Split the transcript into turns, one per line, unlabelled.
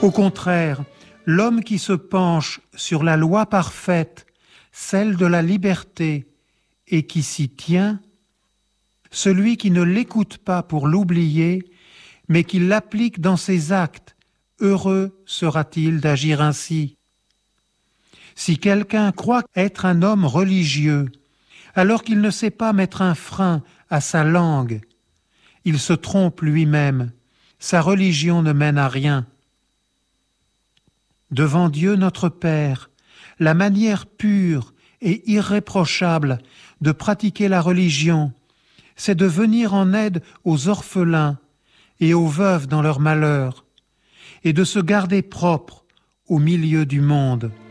Au contraire, l'homme qui se penche sur la loi parfaite, celle de la liberté, et qui s'y tient, celui qui ne l'écoute pas pour l'oublier, mais qui l'applique dans ses actes, heureux sera-t-il d'agir ainsi. Si quelqu'un croit être un homme religieux, alors qu'il ne sait pas mettre un frein à sa langue, il se trompe lui-même, sa religion ne mène à rien. Devant Dieu notre Père, la manière pure et irréprochable de pratiquer la religion, c'est de venir en aide aux orphelins et aux veuves dans leur malheur, et de se garder propre au milieu du monde.